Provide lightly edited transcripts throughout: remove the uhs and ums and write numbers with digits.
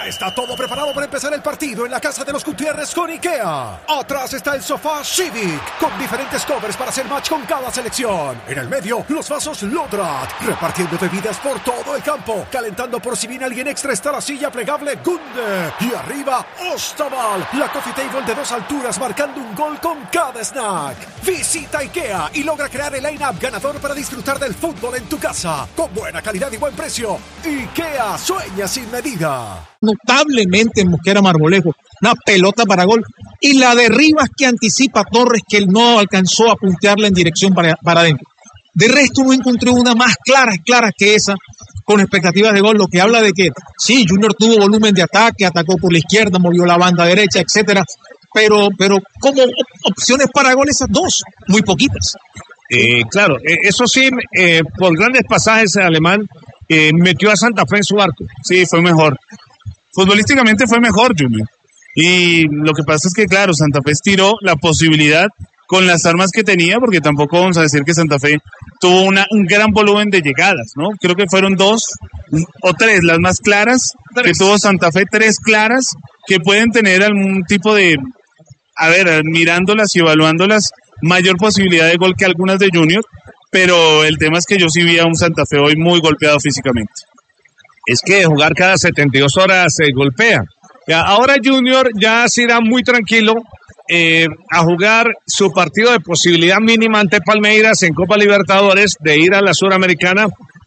Ya está todo preparado para empezar el partido en la casa de los Gutiérrez con IKEA. Atrás está el sofá Civic, con diferentes covers para hacer match con cada selección. En el medio, los vasos Lodrat, repartiendo bebidas por todo el campo. Calentando por si viene alguien extra está la silla plegable Gunde. Y arriba, Ostaval, la coffee table de 2 alturas marcando un gol con cada snack. Visita IKEA y logra crear el line-up ganador para disfrutar del fútbol en tu casa. Con buena calidad y buen precio. IKEA sueña sin medida. Notablemente en Mosquera Marmolejo, una pelota para gol, y la de Rivas que anticipa a Torres, que él no alcanzó a puntearla en dirección para adentro. De resto no encontré una más clara que esa, con expectativas de gol, lo que habla de que sí, Junior tuvo volumen de ataque, atacó por la izquierda, movió la banda derecha, etcétera, pero como opciones para gol esas dos, muy poquitas. Claro, eso sí, por grandes pasajes el alemán metió a Santa Fe en su arco. Sí, fue mejor. Futbolísticamente fue mejor, Junior. Y lo que pasa es que, claro, Santa Fe estiró la posibilidad con las armas que tenía, porque tampoco vamos a decir que Santa Fe tuvo un gran volumen de llegadas, ¿no? Creo que fueron 2 o 3 las más claras que tuvo Santa Fe, 3 claras que pueden tener algún tipo de, mirándolas y evaluándolas, mayor posibilidad de gol que algunas de Junior, pero el tema es que yo sí vi a un Santa Fe hoy muy golpeado físicamente. Es que jugar cada 72 horas se golpea. Ahora Junior ya se irá muy tranquilo a jugar su partido de posibilidad mínima ante Palmeiras en Copa Libertadores de ir a la Suramericana,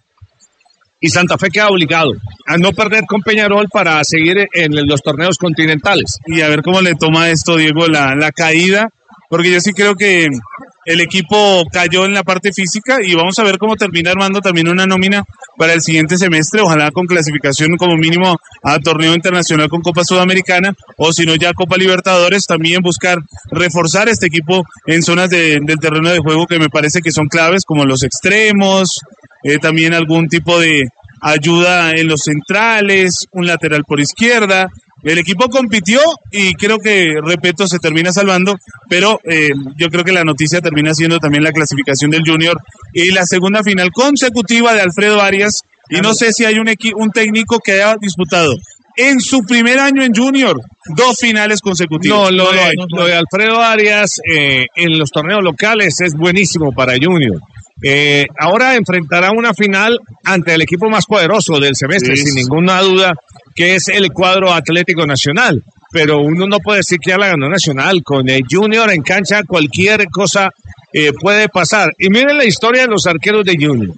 y Santa Fe queda obligado a no perder con Peñarol para seguir en los torneos continentales. Y a ver cómo le toma esto, Diego, la caída, porque yo sí creo que el equipo cayó en la parte física y vamos a ver cómo termina armando también una nómina para el siguiente semestre, ojalá con clasificación como mínimo a torneo internacional con Copa Sudamericana, o si no ya Copa Libertadores, también buscar reforzar este equipo en zonas del terreno de juego que me parece que son claves, como los extremos, también algún tipo de ayuda en los centrales, un lateral por izquierda. El equipo compitió y creo que, repito, se termina salvando, pero yo creo que la noticia termina siendo también la clasificación del Junior y la segunda final consecutiva de Alfredo Arias. Y no sé si hay un técnico que haya disputado en su primer año en Junior 2 finales consecutivas. No, lo de Alfredo Arias en los torneos locales es buenísimo para Junior. Ahora enfrentará una final ante el equipo más poderoso del semestre, sin ninguna duda, que es el cuadro Atlético Nacional, pero uno no puede decir que ya la ganó Nacional. Con el Junior en cancha cualquier cosa puede pasar. Y miren la historia de los arqueros de Junior.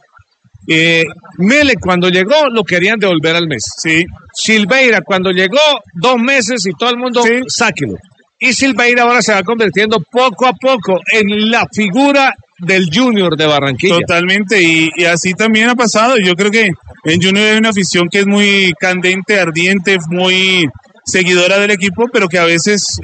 Mele cuando llegó lo querían devolver al mes. Sí. Silveira cuando llegó 2 meses y todo el mundo sáquelo. Y Silveira ahora se va convirtiendo poco a poco en la figura del Junior de Barranquilla. Totalmente, y así también ha pasado. Yo creo que en Junior hay una afición que es muy candente, ardiente, muy seguidora del equipo, pero que a veces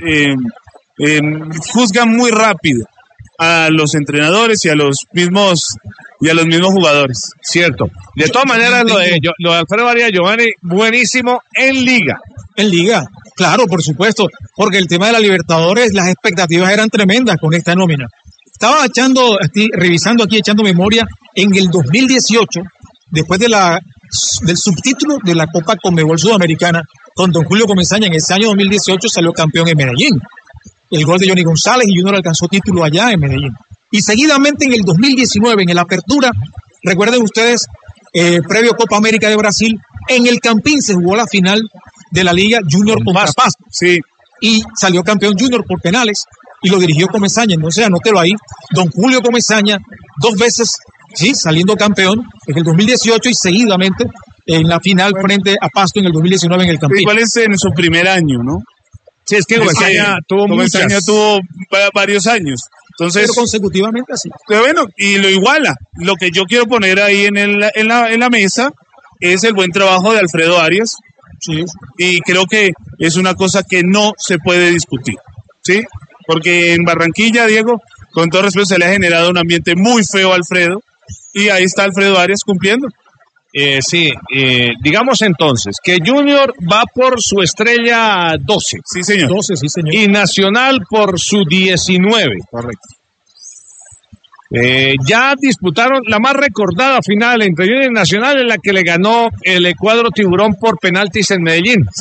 juzga muy rápido a los entrenadores y a los mismos jugadores. Cierto. De todas maneras, lo de Alfredo Arias, Giovanni, buenísimo en Liga. En Liga, claro, por supuesto, porque el tema de la Libertadores, las expectativas eran tremendas con esta nómina. Estaba revisando aquí, echando memoria, en el 2018, después del subtítulo de la Copa Conmebol Sudamericana, con don Julio Comesaña, en ese año 2018 salió campeón en Medellín. El gol de Johnny González y Junior alcanzó título allá en Medellín. Y seguidamente en el 2019, en el Apertura, recuerden ustedes, previo Copa América de Brasil, en el Campín se jugó la final de la Liga Junior contra Pasto. Sí. Y salió campeón Junior por penales y lo dirigió Comesaña. Entonces, anótelo ahí, don Julio Comesaña, 2 veces, saliendo campeón en el 2018 y seguidamente en la final frente a Pasto en el 2019 en el Campín. Igual es en su primer año, ¿no? Sí, es que Comesaña tuvo varios años. Entonces, pero consecutivamente así. Pero bueno, y lo iguala. Lo que yo quiero poner ahí en la mesa es el buen trabajo de Alfredo Arias. Sí. Y creo que es una cosa que no se puede discutir, ¿sí? Porque en Barranquilla, Diego, con todo respeto, se le ha generado un ambiente muy feo a Alfredo, y ahí está Alfredo Arias cumpliendo. Digamos entonces que Junior va por su estrella 12. Sí, señor. 12, sí, señor. Y Nacional por su 19. Correcto. Ya disputaron la más recordada final entre Junior y Nacional, en la que le ganó el cuadro Tiburón por penaltis en Medellín.